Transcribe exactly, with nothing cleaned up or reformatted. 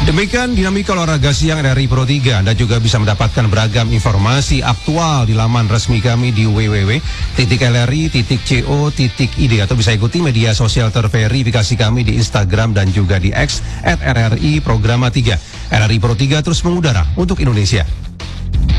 Demikian dinamika olahraga siang R R I Pro tiga. Anda juga bisa mendapatkan beragam informasi aktual di laman resmi kami di w w w titik l r i titik co titik i d atau bisa ikuti media sosial terverifikasi kami di Instagram dan juga di X at R R I Programa tiga. R R I Pro tiga terus mengudara untuk Indonesia.